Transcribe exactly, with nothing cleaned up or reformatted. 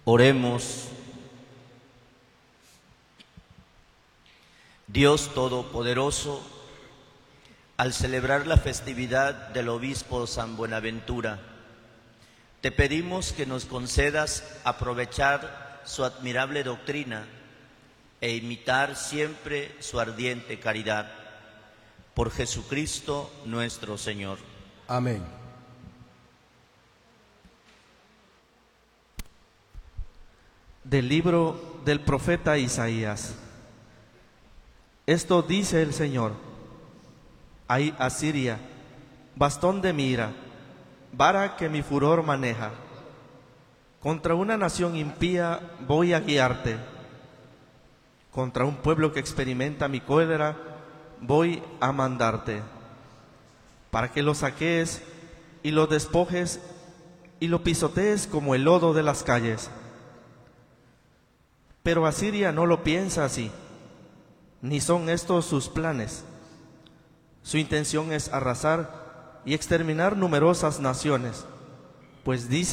Oremos. Dios Todopoderoso, al celebrar la festividad del obispo San Buenaventura, te pedimos que nos concedas aprovechar su admirable doctrina e imitar siempre su ardiente caridad. Por Jesucristo nuestro Señor. Amén. Del libro del profeta Isaías. Esto dice el Señor: Ay, Asiria, bastón de mi ira, vara que mi furor maneja. Contra una nación impía voy a guiarte. Contra un pueblo que experimenta mi cólera voy a mandarte, para que lo saquees y lo despojes y lo pisotees como el lodo de las calles. Pero Asiria no lo piensa así, ni son estos sus planes. Su intención es arrasar y exterminar numerosas naciones, pues dice